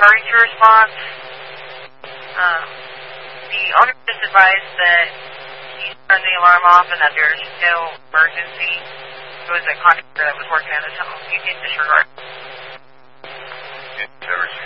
Regarding your response, the owner just advised that he's turned the alarm off and that there's no emergency. It was a contractor that was working on his home. You can disregard. Never